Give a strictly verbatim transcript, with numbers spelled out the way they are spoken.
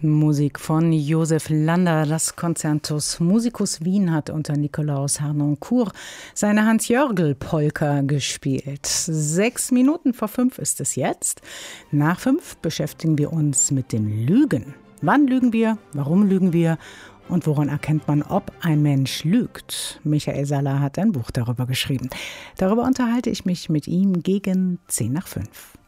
Musik von Josef Lander. Das Concertus Musicus Wien hat unter Nikolaus Harnoncourt seine Hans-Jörgl-Polka gespielt. Sechs Minuten vor fünf ist es jetzt. Nach fünf beschäftigen wir uns mit dem Lügen. Wann lügen wir? Warum lügen wir? Und woran erkennt man, ob ein Mensch lügt? Michael Saller hat ein Buch darüber geschrieben. Darüber unterhalte ich mich mit ihm gegen zehn nach fünf.